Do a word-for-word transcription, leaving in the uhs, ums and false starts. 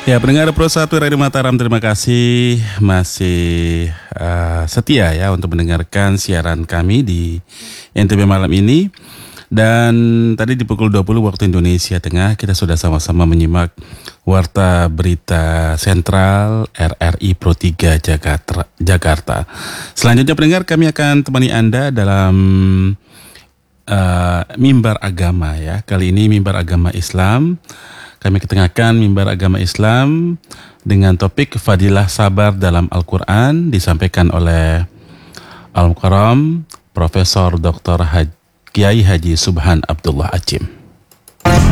Ya, pendengar Pro satu Radio Mataram, terima kasih masih uh, setia ya untuk mendengarkan siaran kami di N T B malam ini. Dan tadi di pukul dua puluh waktu Indonesia Tengah kita sudah sama-sama menyimak Warta Berita Sentral R R I Pro tiga Jakarta. Jakarta. Selanjutnya pendengar, kami akan temani Anda dalam uh, mimbar agama ya. Kali ini mimbar agama Islam. Kami ketengahkan mimbar agama Islam dengan topik Fadilah Sabar dalam Al-Quran, disampaikan oleh Al-Mukarram Profesor Doktor Haj- Kiai Haji Subhan Abdullah Achim.